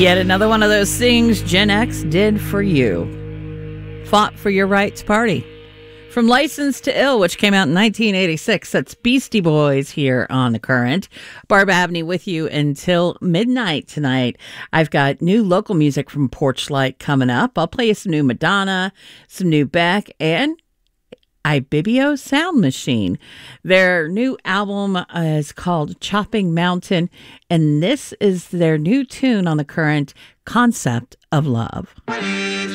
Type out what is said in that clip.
Yet another one of those things Gen X did for you. Fought for your right to party. From License to Ill, which came out in 1986. That's Beastie Boys here on The Current. Barb Abney with you until midnight tonight. I've got new local music from Porchlight coming up. I'll play you some new Madonna, some new Beck, and Ibibio Sound Machine. Their new album is called Chopping Mountain, and this is their new tune on The Current, Concept of Love.